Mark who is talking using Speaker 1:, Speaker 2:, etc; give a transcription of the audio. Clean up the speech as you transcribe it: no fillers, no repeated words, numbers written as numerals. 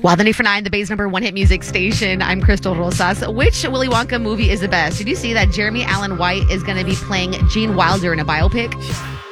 Speaker 1: Well, the new for 9, the Bay's number one hit music station. I'm Crystal Rosas. Which Willy Wonka movie is the best? Did you see that Jeremy Allen White is going to be playing Gene Wilder in a biopic?